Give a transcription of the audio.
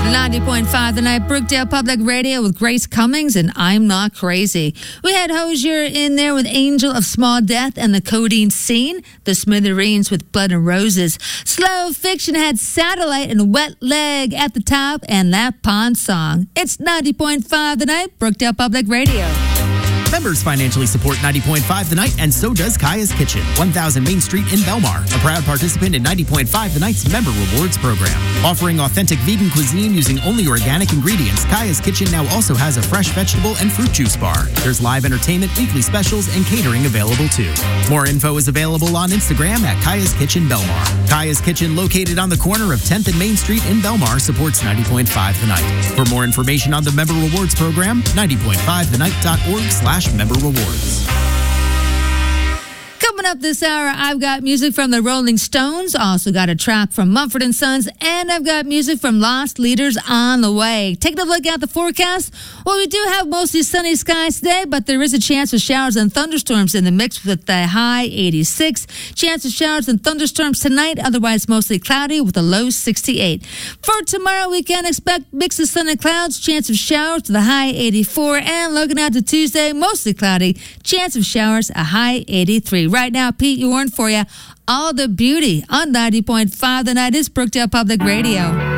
90.5 The Night, Brookdale Public Radio with Grace Cummings and I'm Not Crazy. We had Hozier in there with Angel of Small Death and the Codeine Scene, the Smithereens with Blood and Roses. Slow Fiction had Satellite and Wet Leg at the top and that Pond Song. It's 90.5 The Night, Brookdale Public Radio. Members financially support 90.5 The Night, and so does Kaya's Kitchen, 1000 Main Street in Belmar, a proud participant in 90.5 The Night's Member Rewards program. Offering authentic vegan cuisine using only organic ingredients, Kaya's Kitchen now also has a fresh vegetable and fruit juice bar. There's live entertainment, weekly specials, and catering available too. More info is available on Instagram at Kaya's Kitchen Belmar. Kaya's Kitchen, located on the corner of 10th and Main Street in Belmar, supports 90.5 The Night. For more information on the Member Rewards program, 90.5thenight.org/member rewards. Coming up this hour, I've got music from the Rolling Stones, also got a track from Mumford & Sons, and I've got music from Lost Leaders on the way. Taking a look at the forecast, well, we do have mostly sunny skies today, but there is a chance of showers and thunderstorms in the mix with the high 86. Chance of showers and thunderstorms tonight, otherwise mostly cloudy with a low 68. For tomorrow, we can expect mix of sun and clouds, chance of showers to the high 84, and looking out to Tuesday, mostly cloudy, chance of showers, a high 83. Right now, Pete Yorn for you. All the Beauty on 90.5 The Night is Brookdale Public Radio.